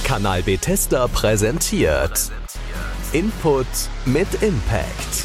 Kanal Bethesda präsentiert Input mit Impact.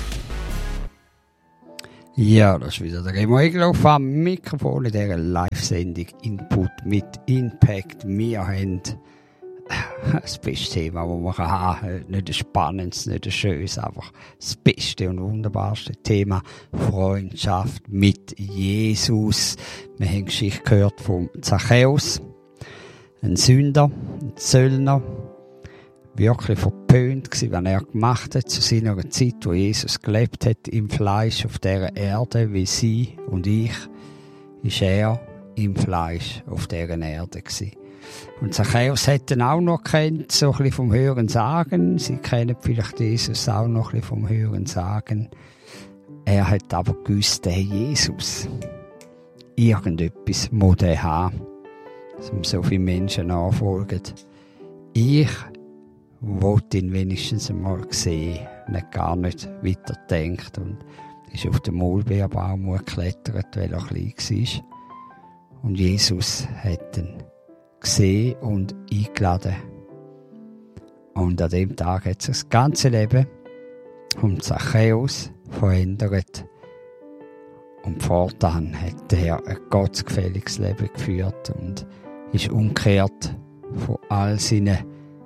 Ja, das ist wieder der Remo Egloff am Mikrofon in dieser Live-Sendung Input mit Impact. Wir haben das beste Thema, das man haben kann. Nicht das Spannendste, nicht das Schönes, aber das beste und wunderbarste Thema: Freundschaft mit Jesus. Wir haben Geschichte gehört von Zachäus, ein Sünder, ein Zöllner, wirklich verpönt gewesen, was er gemacht hat zu seiner Zeit, wo Jesus gelebt hat, im Fleisch auf dieser Erde, wie sie und ich, ist er im Fleisch auf dieser Erde gewesen. Und Zachäus hat ihn auch noch kennt, so ein bisschen vom Hören sagen. Sie kennen vielleicht Jesus auch noch ein bisschen vom Hören sagen. Er hat aber gewusst, der Jesus, irgendetwas muss er haben, dass ihm so viele Menschen nachfolgen. Ich wollte ihn wenigstens einmal sehen, nicht gar nicht weiterdenkt, und ist auf den Maulbeerbaum geklettert, weil er klein war. Und Jesus hat ihn gesehen und eingeladen. Und an dem Tag hat sich das ganze Leben um Zachäus verändert. Und fortan hat er ein gottgefälliges Leben geführt und ist umgekehrt von all seinen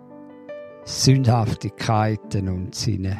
Sündhaftigkeiten und seinen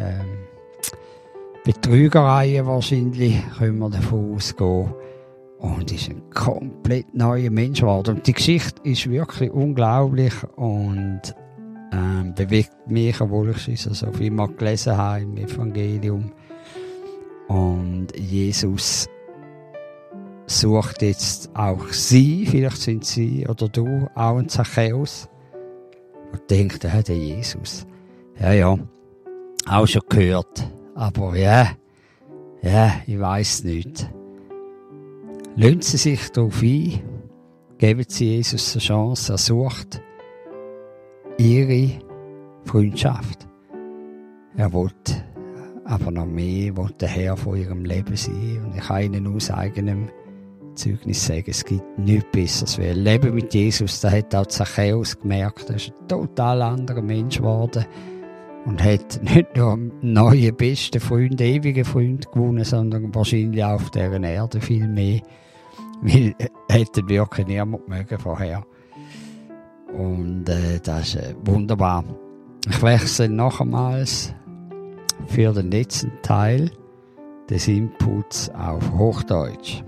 Betrügereien wahrscheinlich, können wir davon ausgehen, und ist ein komplett neuer Mensch geworden. Und die Geschichte ist wirklich unglaublich und bewegt mich, obwohl ich es so viel mal gelesen habe im Evangelium. Und Jesus sucht jetzt auch sie, vielleicht sind sie oder du auch ein Zachäus, und denkt, der Jesus. Ja, auch schon gehört. Aber ja, ich weiss nicht. Lassen Sie sich darauf ein, geben Sie Jesus eine Chance, er sucht Ihre Freundschaft. Er will aber noch mehr, will der Herr von Ihrem Leben sein. Und ich kann Ihnen aus eigenem Zeugnis sagen, es gibt nichts Besseres. Weil Leben mit Jesus, da hat auch Zachäus gemerkt, er ist ein total anderer Mensch geworden und hat nicht nur einen neuen, besten Freund, ewigen Freund gewonnen, sondern wahrscheinlich auch auf dieser Erde viel mehr. Weil hätte wirklich niemand mögen vorher. Und das ist wunderbar. Ich wechsle noch einmal für den letzten Teil des Inputs auf Hochdeutsch.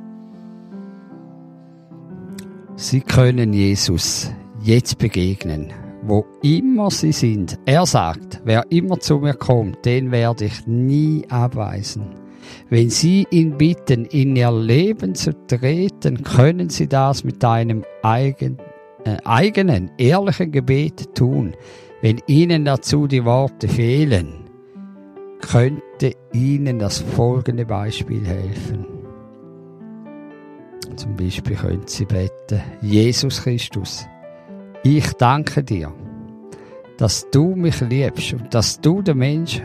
Sie können Jesus jetzt begegnen, wo immer Sie sind. Er sagt, wer immer zu mir kommt, den werde ich nie abweisen. Wenn Sie ihn bitten, in Ihr Leben zu treten, können Sie das mit einem eigenen, ehrlichen Gebet tun. Wenn Ihnen dazu die Worte fehlen, könnte Ihnen das folgende Beispiel helfen. Zum Beispiel können Sie beten: Jesus Christus, ich danke dir, dass du mich liebst und dass du Mensch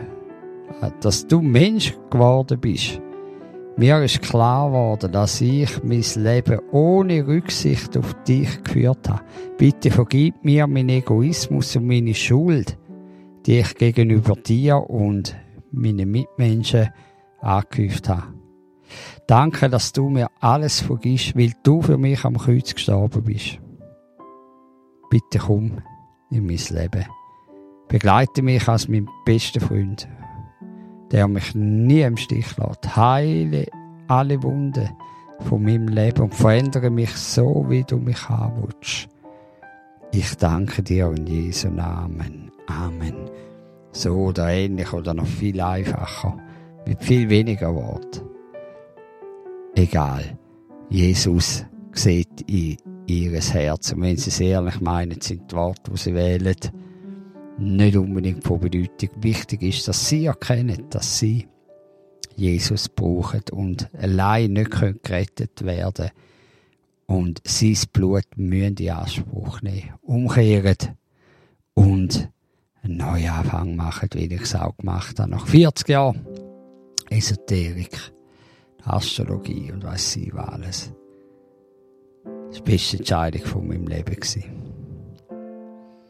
geworden bist. Mir ist klar geworden, dass ich mein Leben ohne Rücksicht auf dich geführt habe. Bitte vergib mir meinen Egoismus und meine Schuld, die ich gegenüber dir und meinen Mitmenschen angehäuft habe. Danke, dass du mir alles vergisst, weil du für mich am Kreuz gestorben bist. Bitte komm in mein Leben. Begleite mich als mein bester Freund, der mich nie im Stich lässt. Heile alle Wunden von meinem Leben und verändere mich so, wie du mich haben willst. Ich danke dir in Jesu Namen. Amen. So oder ähnlich oder noch viel einfacher, mit viel weniger Worten. Egal. Jesus sieht in ihres Herz. Und wenn sie es ehrlich meinen, sind die Worte, die sie wählen, nicht unbedingt von Bedeutung. Wichtig ist, dass sie erkennen, dass sie Jesus brauchen und allein nicht gerettet werden können. Und sein Blut müssen in Anspruch nehmen. Umkehren und einen Neuanfang machen, wie ich es auch gemacht habe. Nach 40 Jahren Esoterik, Astrologie und weiss ich was alles. Das war die beste Entscheidung von meinem Leben.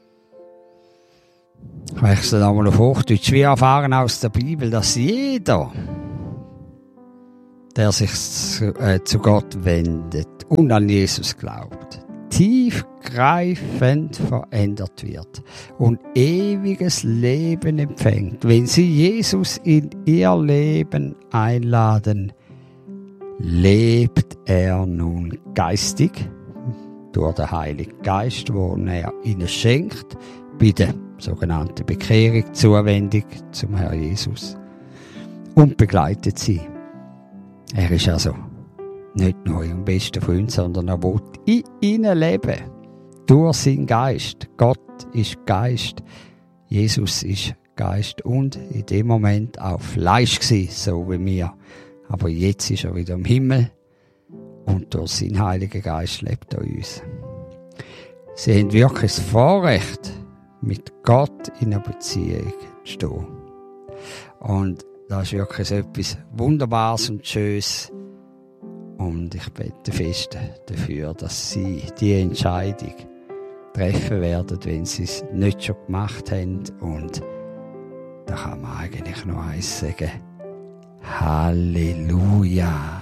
wechsle nochmal auf Hochdeutsch. Wir erfahren aus der Bibel, dass jeder, der sich zu Gott wendet und an Jesus glaubt, tiefgreifend verändert wird und ewiges Leben empfängt, wenn sie Jesus in ihr Leben einladen. Lebt er nun geistig durch den Heiligen Geist, den er ihnen schenkt, bei der sogenannten Bekehrung, Zuwendung zum Herrn Jesus, und begleitet sie. Er ist also nicht nur ihr bester Freund, sondern er will in ihnen leben, durch seinen Geist. Gott ist Geist, Jesus ist Geist und in dem Moment auch Fleisch gewesen, so wie wir. Aber jetzt ist er wieder im Himmel und durch seinen Heiligen Geist lebt er in uns. Sie haben wirklich das Vorrecht, mit Gott in einer Beziehung zu stehen. Und das ist wirklich etwas Wunderbares und Schönes. Und ich bete fest dafür, dass Sie die Entscheidung treffen werden, wenn Sie es nicht schon gemacht haben. Und da kann man eigentlich nur eins sagen: Halleluja!